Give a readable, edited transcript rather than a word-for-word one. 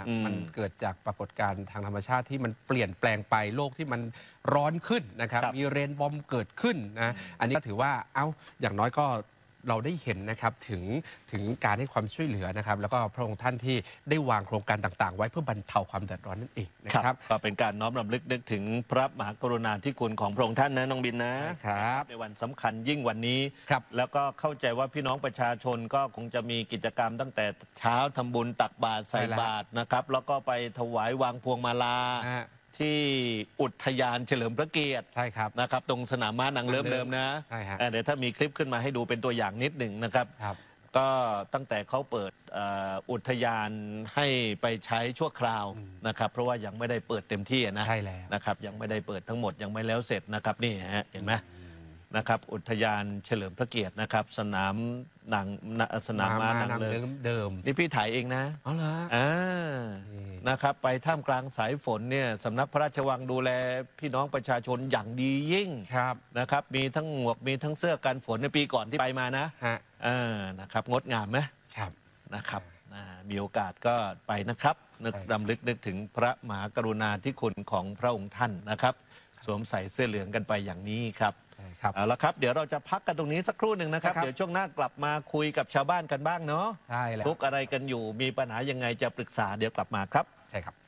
มันเกิดจากปรากฏการณ์ทางธรรมชาติที่มันเปลี่ยนแปลงไปโลกที่มันร้อนขึ้นนะครับมีเรนบอมเกิดขึ้นนะอันนี้ก็ถือว่าอย่างน้อยก็เราได้เห็นนะครับถึงการให้ความช่วยเหลือนะครับแล้วก็พระองค์ท่านที่ได้วางโครงการต่างๆไว้เพื่อบรรเทาความเดือดร้อนนั่นเองนะครับก็เป็นการน้อมรำลึกนึกถึงพระมหากรุณาธิคุณของพระองค์ท่านนะน้องบินนะครับในวันสำคัญยิ่งวันนี้แล้วก็เข้าใจว่าพี่น้องประชาชนก็คงจะมีกิจกรรมตั้งแต่เช้าทำบุญตักบาตรใส่บาตรนะครับแล้วก็ไปถวายวางพวงมาลาที่อุทยานเฉลิมพระเกียรติใช่ครับนะครับตรงสนามม้านางเลิ้มนะเดี๋ยวถ้ามีคลิปขึ้นมาให้ดูเป็นตัวอย่างนิดหนึ่งนะครับก็ตั้งแต่เขาเปิดอุทยานให้ไปใช้ชั่วคราวนะครับเพราะว่ายังไม่ได้เปิดเต็มที่นะใช่แล้วนะครับยังไม่ได้เปิดทั้งหมดยังไม่แล้วเสร็จนะครับนี่เห็นไหมนะครับอุทยานเฉลิมพระเกียรตินะครับสนามม้านางเลิ้มเดิมนี่พี่ถ่ายเองนะอ๋อเหรอนะครับไปท่ามกลางสายฝนเนี่ยสำนักพระราชวังดูแลพี่น้องประชาชนอย่างดียิ่งนะครับมีทั้งหมวกมีทั้งเสื้อกันฝนในปีก่อนที่ไปมานะนะครับงดงามไหมนะครับมีโอกาสก็ไปนะครับรำลึกนึกถึงพระมหากรุณาธิคุณของพระองค์ท่านนะครับสวมใส่เสื้อเหลืองกันไปอย่างนี้ครับเอาละครับเดี๋ยวเราจะพักกันตรงนี้สักครู่หนึ่งนะครับเดี๋ยวช่วงหน้ากลับมาคุยกับชาวบ้านกันบ้างเนาะใช่แล้วทุกอะไรกันอยู่มีปัญหายังไงจะปรึกษาเดี๋ยวกลับมาครับใช่ครับ